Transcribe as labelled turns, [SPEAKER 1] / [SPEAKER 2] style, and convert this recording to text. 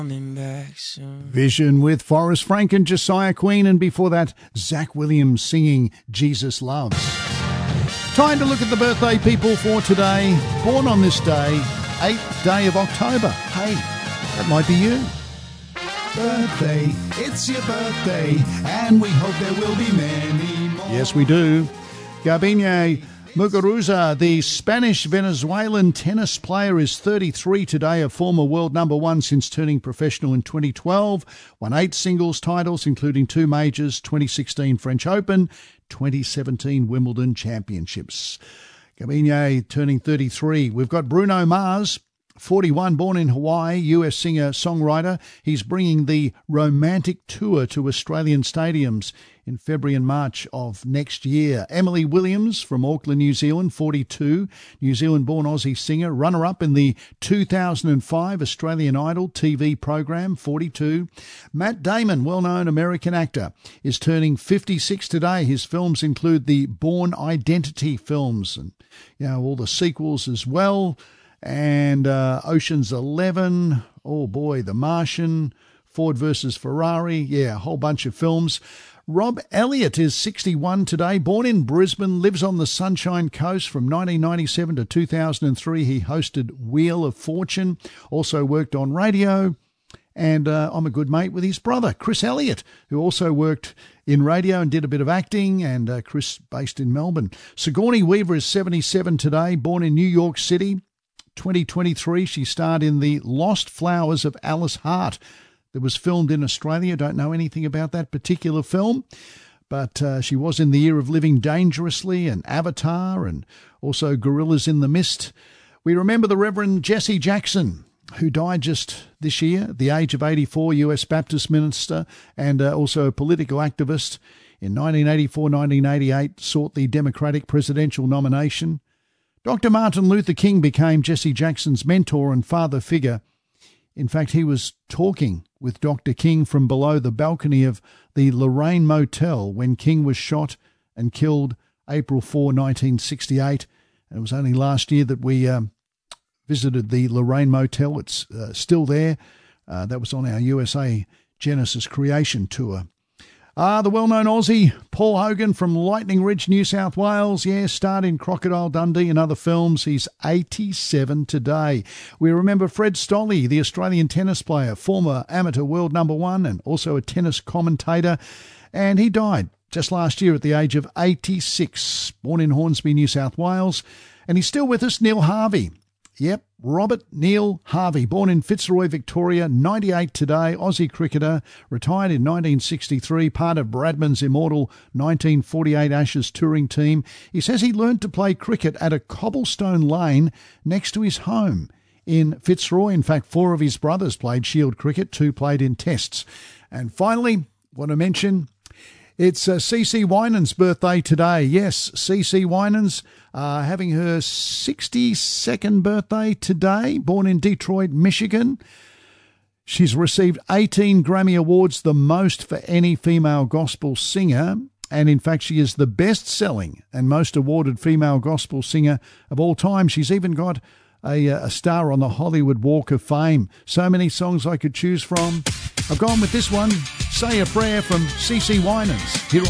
[SPEAKER 1] Vision with Forrest Frank and Josiah Queen, and before that, Zach Williams singing Jesus Loves. Time to look at the birthday people for today. Born on this day, 8th day of October. Hey, that might be you. Birthday, it's your birthday, and we hope there will be many more. Yes, we do. Garbiñe Muguruza, the Spanish-Venezuelan tennis player, is 33 today, a former world number one since turning professional in 2012. Won 8 singles titles, including 2 majors, 2016 French Open, 2017 Wimbledon Championships. Garbiñe turning 33. We've got Bruno Mars, 41, born in Hawaii, US singer-songwriter. He's bringing the Romantic Tour to Australian stadiums in February and March of next year. Emily Williams from Auckland, New Zealand, 42, New Zealand-born Aussie singer, runner-up in the 2005 Australian Idol TV program, 42. Matt Damon, well-known American actor, is turning 56 today. His films include the Bourne Identity films and all the sequels as well. And Ocean's 11, oh boy, The Martian, Ford versus Ferrari, a whole bunch of films. Rob Elliott is 61 today, born in Brisbane, lives on the Sunshine Coast. From 1997 to 2003, he hosted Wheel of Fortune, also worked on radio, and I'm a good mate with his brother, Chris Elliott, who also worked in radio and did a bit of acting, and Chris based in Melbourne. Sigourney Weaver is 77 today, born in New York City. 2023, she starred in The Lost Flowers of Alice Hart that was filmed in Australia. Don't know anything about that particular film, but she was in The Year of Living Dangerously and Avatar, and also Gorillas in the Mist. We remember the Reverend Jesse Jackson, who died just this year at the age of 84, US Baptist minister and also a political activist. In 1984-1988, sought the Democratic presidential nomination. Dr. Martin Luther King became Jesse Jackson's mentor and father figure. In fact, he was talking with Dr. King from below the balcony of the Lorraine Motel when King was shot and killed April 4, 1968. And it was only last year that we visited the Lorraine Motel. It's still there. That was on our USA Genesis Creation Tour. The well-known Aussie Paul Hogan from Lightning Ridge, New South Wales. Starred in Crocodile Dundee and other films. He's 87 today. We remember Fred Stolle, the Australian tennis player, former amateur world number one and also a tennis commentator. And he died just last year at the age of 86, born in Hornsby, New South Wales. And he's still with us, Neil Harvey. Yep, Robert Neil Harvey, born in Fitzroy, Victoria, 98 today, Aussie cricketer, retired in 1963, part of Bradman's immortal 1948 Ashes touring team. He says he learned to play cricket at a cobblestone lane next to his home in Fitzroy. In fact, 4 of his brothers played Shield cricket, 2 played in tests. And finally, want to mention, it's CeCe Winans' birthday today. Yes, CeCe Winans having her 62nd birthday today, born in Detroit, Michigan. She's received 18 Grammy Awards, the most for any female gospel singer. And in fact, she is the best-selling and most awarded female gospel singer of all time. She's even got a star on the Hollywood Walk of Fame. So many songs I could choose from. I've gone with this one, Say a Prayer from CeCe Winans. Here